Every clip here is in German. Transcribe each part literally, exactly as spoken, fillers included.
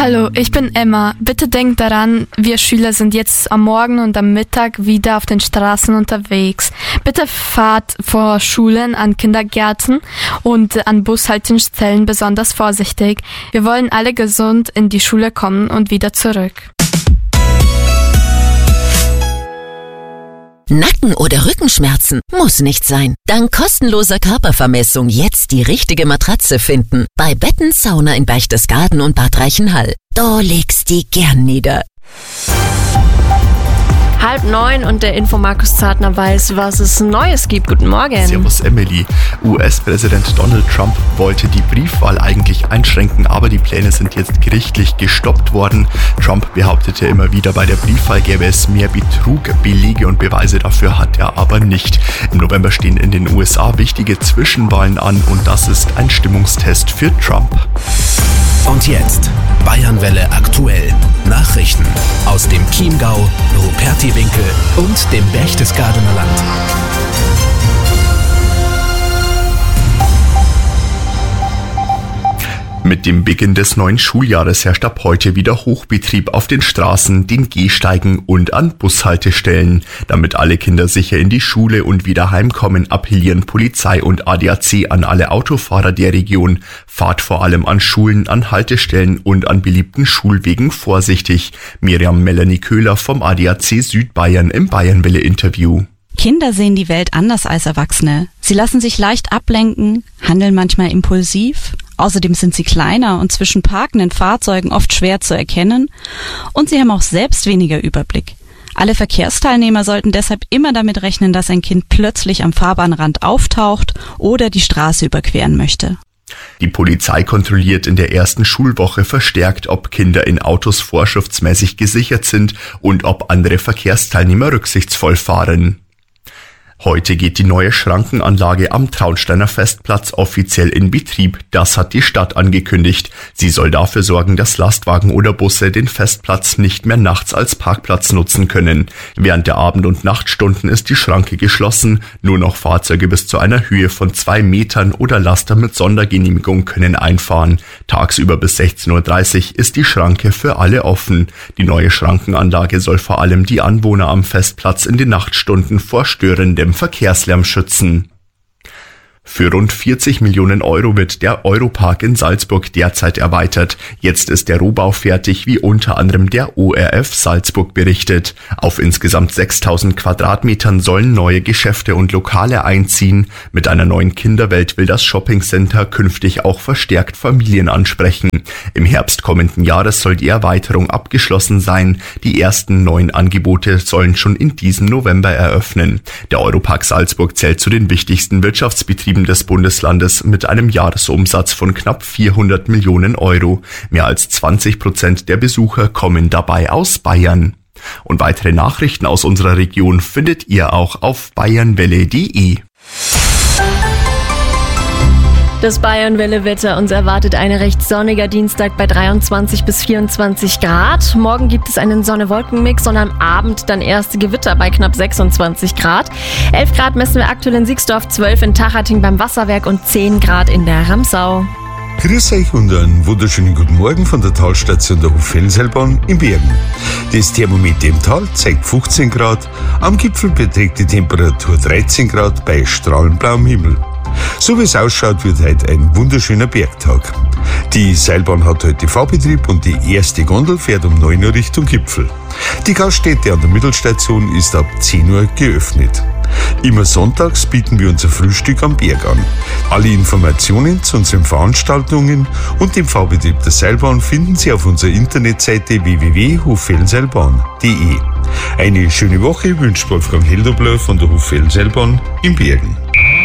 Hallo, ich bin Emma. Bitte denkt daran, wir Schüler sind jetzt am Morgen und am Mittag wieder auf den Straßen unterwegs. Bitte fahrt vor Schulen, an Kindergärten und an Bushaltestellen besonders vorsichtig. Wir wollen alle gesund in die Schule kommen und wieder zurück. Nacken- oder Rückenschmerzen? Muss nicht sein. Dank kostenloser Körpervermessung jetzt die richtige Matratze finden. Bei Betten Sauna in Berchtesgaden und Bad Reichenhall. Da legst die gern nieder. Halb neun und der Infomarkus Zartner weiß, was es Neues gibt. Guten Morgen. Servus Emily. U S-Präsident Donald Trump wollte die Briefwahl eigentlich einschränken, aber die Pläne sind jetzt gerichtlich gestoppt worden. Trump behauptete immer wieder, bei der Briefwahl gäbe es mehr Betrug. Belege und Beweise dafür hat er aber nicht. Im November stehen in den U S A wichtige Zwischenwahlen an und das ist ein Stimmungstest für Trump. Und jetzt Bayernwelle aktuell. Nachrichten aus dem Chiemgau, Rupertiwinkel und dem Berchtesgadener Land. Mit dem Beginn des neuen Schuljahres herrscht ab heute wieder Hochbetrieb auf den Straßen, den Gehsteigen und an Bushaltestellen. Damit alle Kinder sicher in die Schule und wieder heimkommen, appellieren Polizei und A D A C an alle Autofahrer der Region. Fahrt vor allem an Schulen, an Haltestellen und an beliebten Schulwegen vorsichtig. Miriam Melanie Köhler vom A D A C Südbayern im Bayernwelle-Interview. Kinder sehen die Welt anders als Erwachsene. Sie lassen sich leicht ablenken, handeln manchmal impulsiv. Außerdem sind sie kleiner und zwischen parkenden Fahrzeugen oft schwer zu erkennen. Und sie haben auch selbst weniger Überblick. Alle Verkehrsteilnehmer sollten deshalb immer damit rechnen, dass ein Kind plötzlich am Fahrbahnrand auftaucht oder die Straße überqueren möchte. Die Polizei kontrolliert in der ersten Schulwoche verstärkt, ob Kinder in Autos vorschriftsmäßig gesichert sind und ob andere Verkehrsteilnehmer rücksichtsvoll fahren. Heute geht die neue Schrankenanlage am Traunsteiner Festplatz offiziell in Betrieb. Das hat die Stadt angekündigt. Sie soll dafür sorgen, dass Lastwagen oder Busse den Festplatz nicht mehr nachts als Parkplatz nutzen können. Während der Abend- und Nachtstunden ist die Schranke geschlossen. Nur noch Fahrzeuge bis zu einer Höhe von zwei Metern oder Laster mit Sondergenehmigung können einfahren. Tagsüber bis sechzehn Uhr dreißig ist die Schranke für alle offen. Die neue Schrankenanlage soll vor allem die Anwohner am Festplatz in den Nachtstunden vor störendem Verkehrslärm schützen. Für rund vierzig Millionen Euro wird der Europark in Salzburg derzeit erweitert. Jetzt ist der Rohbau fertig, wie unter anderem der O R F Salzburg berichtet. Auf insgesamt sechstausend Quadratmetern sollen neue Geschäfte und Lokale einziehen. Mit einer neuen Kinderwelt will das Shoppingcenter künftig auch verstärkt Familien ansprechen. Im Herbst kommenden Jahres soll die Erweiterung abgeschlossen sein. Die ersten neuen Angebote sollen schon in diesem November eröffnen. Der Europark Salzburg zählt zu den wichtigsten Wirtschaftsbetrieben des Bundeslandes mit einem Jahresumsatz von knapp vierhundert Millionen Euro. Mehr als zwanzig Prozent der Besucher kommen dabei aus Bayern. Und weitere Nachrichten aus unserer Region findet ihr auch auf bayernwelle punkt de. Das Bayernwelle-Wetter, uns erwartet ein recht sonniger Dienstag bei dreiundzwanzig bis vierundzwanzig Grad. Morgen gibt es einen Sonne-Wolken-Mix und am Abend dann erste Gewitter bei knapp sechsundzwanzig Grad. elf Grad messen wir aktuell in Siegsdorf, zwölf in Tachating beim Wasserwerk und zehn Grad in der Ramsau. Grüß euch und einen wunderschönen guten Morgen von der Talstation der Hochfeldseilbahn in Bergen. Das Thermometer im Tal zeigt fünfzehn Grad, am Gipfel beträgt die Temperatur dreizehn Grad bei strahlend blauem Himmel. So wie es ausschaut, wird heute ein wunderschöner Bergtag. Die Seilbahn hat heute Fahrbetrieb und die erste Gondel fährt um neun Uhr Richtung Gipfel. Die Gaststätte an der Mittelstation ist ab zehn Uhr geöffnet. Immer sonntags bieten wir unser Frühstück am Berg an. Alle Informationen zu unseren Veranstaltungen und dem Fahrbetrieb der Seilbahn finden Sie auf unserer Internetseite w w w punkt hochfeldseilbahn punkt de. Eine schöne Woche wünscht Wolfgang Heldobler von der Hochfeldseilbahn in Bergen.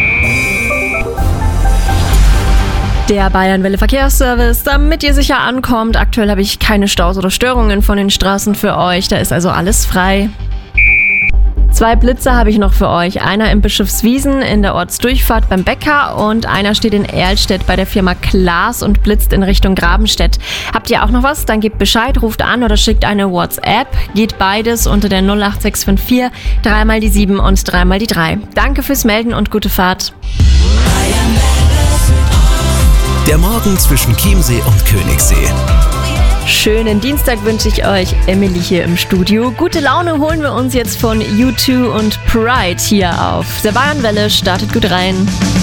Der Bayernwelle Verkehrsservice, damit ihr sicher ankommt. Aktuell habe ich keine Staus oder Störungen von den Straßen für euch, da ist also alles frei. Zwei Blitzer habe ich noch für euch. Einer in Bischofswiesen in der Ortsdurchfahrt beim Bäcker und einer steht in Erlstedt bei der Firma Klaas und blitzt in Richtung Grabenstedt. Habt ihr auch noch was? Dann gebt Bescheid, ruft an oder schickt eine WhatsApp. Geht beides unter der null acht sechs fünf vier, dreimal die sieben und dreimal die drei. Danke fürs Melden und gute Fahrt. Der Morgen zwischen Chiemsee und Königssee. Schönen Dienstag wünsche ich euch, Emily hier im Studio. Gute Laune holen wir uns jetzt von U zwei und Pride hier auf der Bayernwelle. Startet gut rein.